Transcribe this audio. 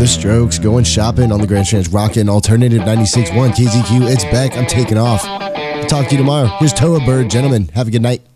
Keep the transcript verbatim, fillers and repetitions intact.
The Strokes, Going Shopping on the Grand Strand's Rockin' Alternative ninety-six point one K Z Q. It's back. I'm taking off. I'll talk to you tomorrow. Here's Toa Bird. Gentlemen, have a good night.